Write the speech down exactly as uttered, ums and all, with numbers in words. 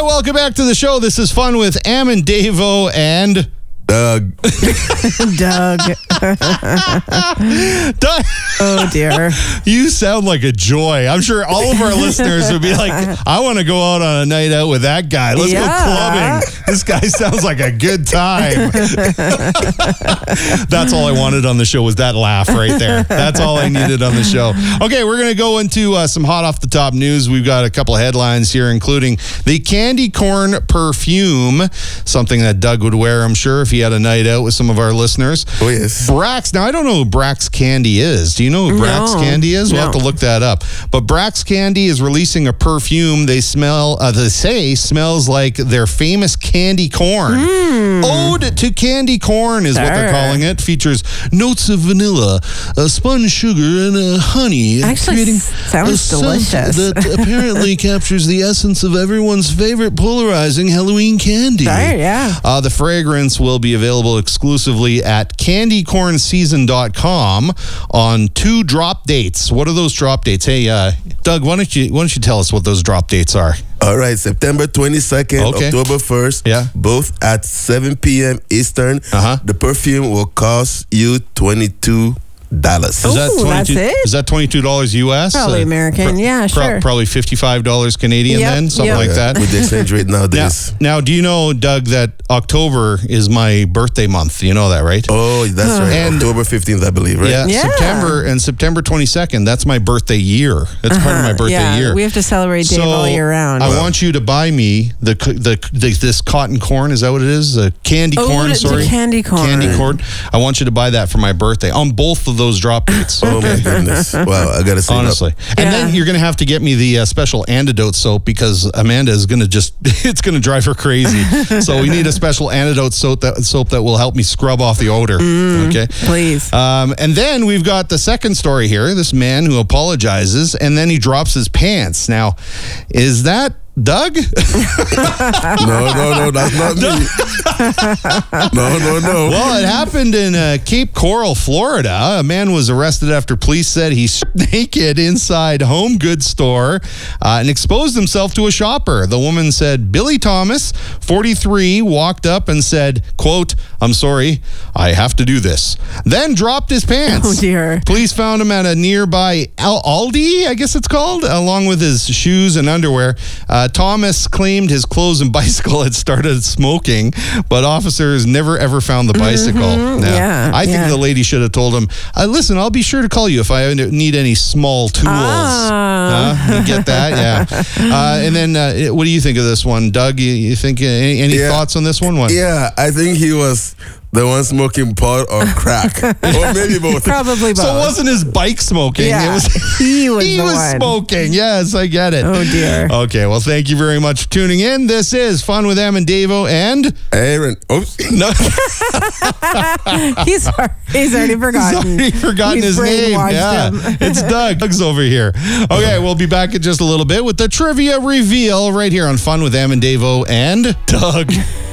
welcome back to the show. This is Fun with Am and Davo and... Doug. Doug. Doug. Oh, dear. You sound like a joy. I'm sure all of our listeners would be like, I want to go out on a night out with that guy. Let's Yeah. go clubbing. This guy sounds like a good time. That's all I wanted on the show was that laugh right there. That's all I needed on the show. Okay, we're going to go into uh, some hot off the top news. We've got a couple of headlines here, including the candy corn perfume, something that Doug would wear, I'm sure, if he had a night out with some of our listeners. Oh, yes. Brax. Now, I don't know who Brax Candy is. Do you know who Brax No. Candy is? We'll No. have to look that up. But Brax Candy is releasing a perfume they smell, uh, they say smells like their famous candy corn. Ode to Candy Corn is what they're Sure. calling it. Features notes of vanilla, uh, spun sugar, and uh, honey. Actually, creating sounds a scent delicious. that apparently captures the essence of everyone's favorite polarizing Halloween candy. Right, yeah. Uh, the fragrance will be available exclusively at candy corn season dot com on two drop dates. What are those drop dates? Hey, uh, Doug, why don't you why don't you tell us what those drop dates are? All right, September twenty-second, Okay. October first. Yeah. Both at seven p.m. Eastern. Uh-huh. The perfume will cost you twenty-two dollars. Is that Ooh, that's twenty-two it? Is that twenty-two dollars U S? Probably American. Yeah, sure. Probably fifty-five dollars Canadian Yep, then, something yep. like that. With the exchange rate Now, nowadays. now, do you know, Doug, that October is my birthday month? You know that, right? Oh, that's right. And- October fifteenth, I believe, right? Yeah, Yeah. September and September twenty-second. That's my birthday year. That's part of my birthday yeah, year. we have to celebrate Dave all year round. I want you to buy me the, the the this cotton corn. Is that what it is? The candy Oh, corn. the Sorry, candy corn. Candy corn. I want you to buy that for my birthday on both of those drop dates. Oh, my goodness. Wow, I got to say Honestly, and Yeah. then you're going to have to get me the uh, special antidote soap because Amanda is going to just—it's going to drive her crazy. So we need a special antidote soap that soap that will help me scrub off the odor. Okay, Please. um, and then we've got the second story here. This man who apologizes and then he drops his pants. Now, is that Doug? No, no, no, that's not me. No, no, no. Well, it happened in uh, Cape Coral, Florida. A man was arrested after police said he stripped naked inside home goods store uh, and exposed himself to a shopper. The woman said Billy Thomas, forty-three, walked up and said, quote, "I'm sorry, I have to do this." Then dropped his pants. Oh, dear. Police found him at a nearby Al- Aldi, I guess it's called, along with his shoes and underwear. Uh, Thomas claimed his clothes and bicycle had started smoking, but officers never ever found the bicycle. Now, yeah, I think yeah. the lady should have told him, uh, listen, I'll be sure to call you if I need any small tools. Ah. Huh? You get that? Yeah. Uh, and then uh, what do you think of this one? Doug, you, you think uh, any, any Yeah. thoughts on this one? What? Yeah, I think he was the one smoking pot or crack. Or maybe both. Probably both. So it wasn't his bike smoking. Yeah, It was he was he the was one. smoking. Yes, I get it. Oh, dear. Okay, well, thank you very much for tuning in. This is Fun with Em and Davo and... Aaron. Oops. No, he's, ar- he's already forgotten. he's already forgotten We've his name. brainwashed Yeah, him. it's Doug. Doug's over here. Okay, we'll be back in just a little bit with the trivia reveal right here on Fun with Em and Davo and Doug.